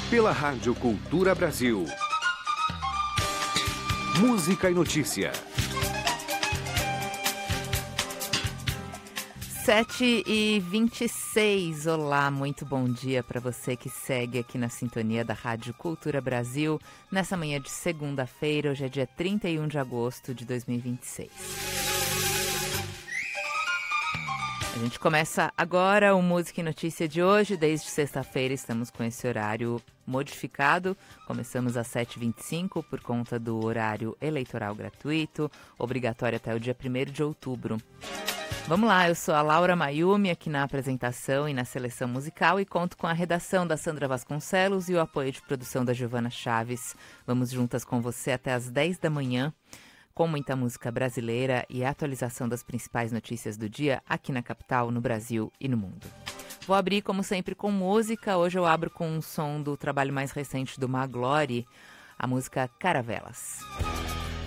pela Rádio Cultura Brasil. Música e notícia. 7h26, olá, muito bom dia para você que segue aqui na sintonia da Rádio Cultura Brasil, nessa manhã de segunda-feira, hoje é dia 31 de agosto de 2026. A gente começa agora o Música e Notícia de hoje, desde sexta-feira estamos com esse horário modificado, começamos às 7h25 por conta do horário eleitoral gratuito, obrigatório até o dia 1º de outubro. Vamos lá, eu sou a Laura Mayumi, aqui na apresentação e na seleção musical e conto com a redação da Sandra Vasconcelos e o apoio de produção da Giovana Chaves. Vamos juntas com você até às 10 da manhã, com muita música brasileira e a atualização das principais notícias do dia aqui na capital, no Brasil e no mundo. Vou abrir, como sempre, com música. Hoje eu abro com um som do trabalho mais recente do Maglore, a música Caravelas.